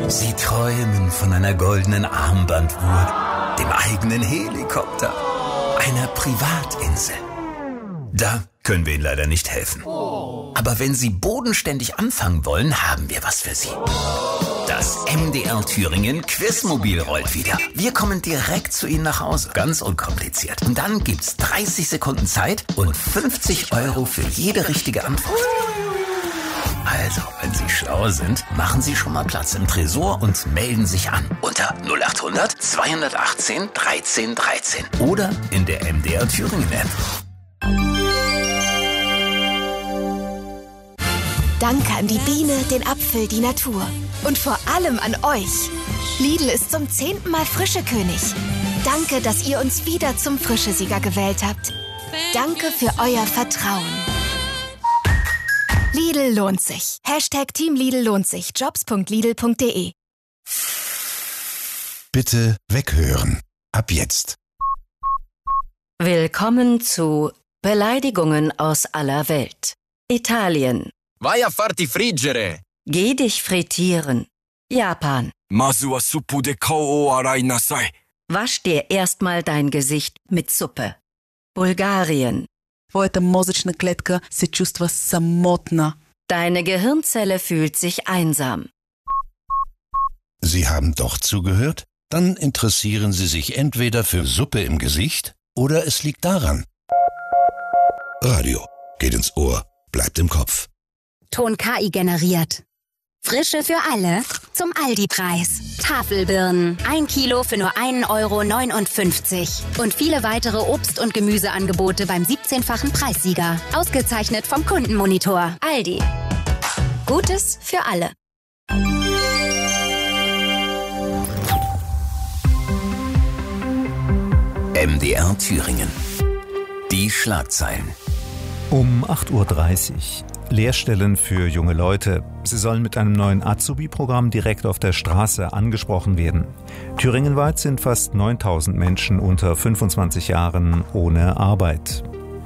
Sie träumen von einer goldenen Armbanduhr, dem eigenen Helikopter, einer Privatinsel. Da können wir Ihnen leider nicht helfen. Aber wenn Sie bodenständig anfangen wollen, haben wir was für Sie. Das MDR Thüringen Quizmobil rollt wieder. Wir kommen direkt zu Ihnen nach Hause. Ganz unkompliziert. Und dann gibt's 30 Sekunden Zeit und 50 € für jede richtige Antwort. Also, wenn Sie schlau sind, machen Sie schon mal Platz im Tresor und melden sich an. Unter 0800 218 13 13. Oder in der MDR Thüringen App. Danke an die Biene, den Apfel, die Natur. Und vor allem an euch. Lidl ist zum 10. Mal Frischekönig. Danke, dass ihr uns wieder zum Frischesieger gewählt habt. Danke für euer Vertrauen. Lidl lohnt sich. #Team Lidl lohnt sich. Jobs.lidl.de. Bitte weghören. Ab jetzt. Willkommen zu Beleidigungen aus aller Welt. Italien. Vai a farti friggere. Geh dich frittieren. Japan. Masu wa suppu de kou o arai nasai. Wasch dir erstmal dein Gesicht mit Suppe. Bulgarien. Твоята мозъчна клетка се чувства самотна. Deine Gehirnzelle fühlt sich einsam. Sie haben doch zugehört? Dann interessieren Sie sich entweder für Suppe im Gesicht oder es liegt daran. Radio geht ins Ohr, bleibt im Kopf. Ton KI generiert. Frische für alle zum Aldi-Preis. Tafelbirnen, 1 Kilo für nur 1,59 € und viele weitere Obst- und Gemüseangebote beim 17-fachen Preissieger. Ausgezeichnet vom Kundenmonitor. Aldi. Gutes für alle. MDR Thüringen. Die Schlagzeilen. Um 8:30 Uhr. Lehrstellen für junge Leute. Sie sollen mit einem neuen Azubi-Programm direkt auf der Straße angesprochen werden. Thüringenweit sind fast 9.000 Menschen unter 25 Jahren ohne Arbeit.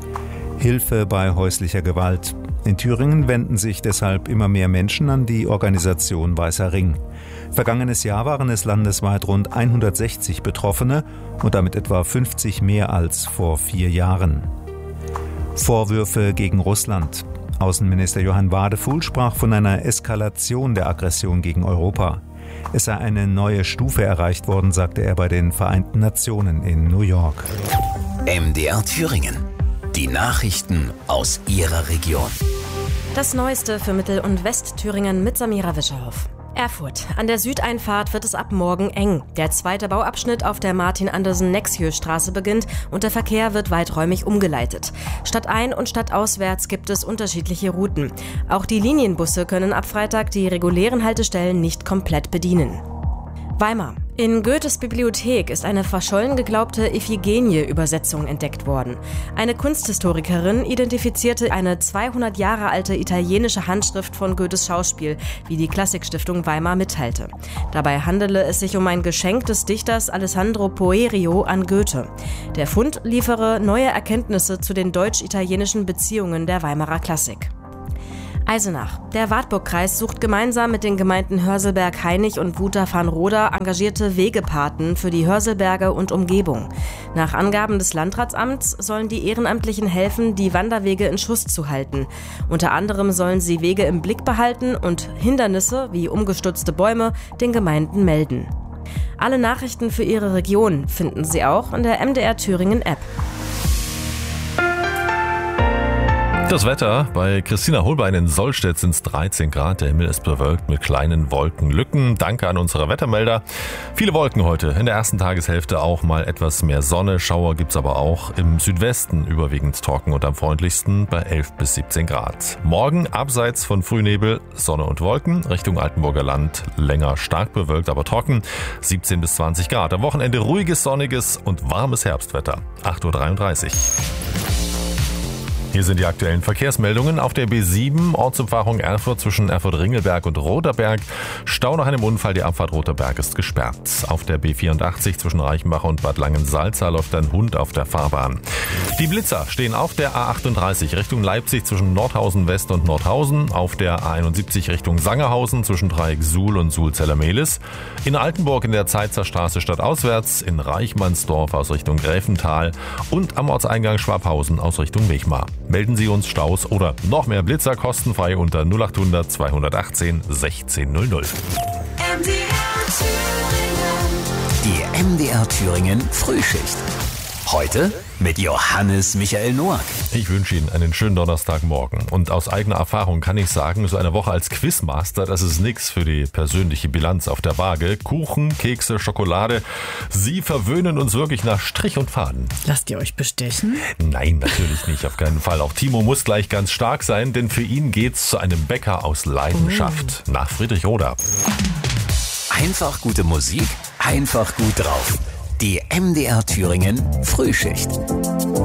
Hilfe bei häuslicher Gewalt. In Thüringen wenden sich deshalb immer mehr Menschen an die Organisation Weißer Ring. Vergangenes Jahr waren es landesweit rund 160 Betroffene und damit etwa 50 mehr als vor 4 Jahren. Vorwürfe gegen Russland. Außenminister Johann Wadefuhl sprach von einer Eskalation der Aggression gegen Europa. Es sei eine neue Stufe erreicht worden, sagte er bei den Vereinten Nationen in New York. MDR Thüringen. Die Nachrichten aus Ihrer Region. Das Neueste für Mittel- und Westthüringen mit Samira Wischerhoff. Erfurt. An der Südeinfahrt wird es ab morgen eng. Der zweite Bauabschnitt auf der Martin-Andersen-Nexjö-Straße beginnt und der Verkehr wird weiträumig umgeleitet. Stadtein- und stadtauswärts gibt es unterschiedliche Routen. Auch die Linienbusse können ab Freitag die regulären Haltestellen nicht komplett bedienen. Weimar. In Goethes Bibliothek ist eine verschollen geglaubte Iphigenie-Übersetzung entdeckt worden. Eine Kunsthistorikerin identifizierte eine 200 Jahre alte italienische Handschrift von Goethes Schauspiel, wie die Klassikstiftung Weimar mitteilte. Dabei handele es sich um ein Geschenk des Dichters Alessandro Poerio an Goethe. Der Fund liefere neue Erkenntnisse zu den deutsch-italienischen Beziehungen der Weimarer Klassik. Eisenach. Der Wartburgkreis sucht gemeinsam mit den Gemeinden Hörselberg, Hainich und Wutach-Farnroda engagierte Wegepaten für die Hörselberge und Umgebung. Nach Angaben des Landratsamts sollen die Ehrenamtlichen helfen, die Wanderwege in Schuss zu halten. Unter anderem sollen sie Wege im Blick behalten und Hindernisse wie umgestürzte Bäume den Gemeinden melden. Alle Nachrichten für Ihre Region finden Sie auch in der MDR Thüringen App. Das Wetter: Bei Christina Holbein in Sollstedt sind es 13 Grad. Der Himmel ist bewölkt mit kleinen Wolkenlücken. Danke an unsere Wettermelder. Viele Wolken heute. In der ersten Tageshälfte auch mal etwas mehr Sonne. Schauer gibt's aber auch. Im Südwesten überwiegend trocken und am freundlichsten bei 11 bis 17 Grad. Morgen abseits von Frühnebel Sonne und Wolken. Richtung Altenburger Land länger stark bewölkt, aber trocken. 17 bis 20 Grad. Am Wochenende ruhiges, sonniges und warmes Herbstwetter. 8:33 Uhr. Hier sind die aktuellen Verkehrsmeldungen. Auf der B7 Ortsumfahrung Erfurt zwischen Erfurt-Ringelberg und Roterberg. Stau nach einem Unfall, die Abfahrt Roterberg ist gesperrt. Auf der B84 zwischen Reichenbach und Bad Langensalza läuft ein Hund auf der Fahrbahn. Die Blitzer stehen auf der A38 Richtung Leipzig zwischen Nordhausen West und Nordhausen. Auf der A71 Richtung Sangerhausen zwischen Dreieck Suhl und Suhl-Zellermehlis. In Altenburg in der Zeitzer Straße stadtauswärts. In Reichmannsdorf aus Richtung Gräfental. Und am Ortseingang Schwabhausen aus Richtung Wechmar. Melden Sie uns Staus oder noch mehr Blitzer kostenfrei unter 0800 218 1600. Die MDR Thüringen Frühschicht. Heute mit Johannes Michael Noack. Ich wünsche Ihnen einen schönen Donnerstagmorgen. Und aus eigener Erfahrung kann ich sagen, so eine Woche als Quizmaster, das ist nichts für die persönliche Bilanz auf der Waage. Kuchen, Kekse, Schokolade, Sie verwöhnen uns wirklich nach Strich und Faden. Lasst ihr euch bestechen? Nein, natürlich nicht, auf keinen Fall. Auch Timo muss gleich ganz stark sein, denn für ihn geht's zu einem Bäcker aus Leidenschaft. Nach Friedrichroda. Einfach gute Musik, einfach gut drauf. Die MDR Thüringen Frühschicht.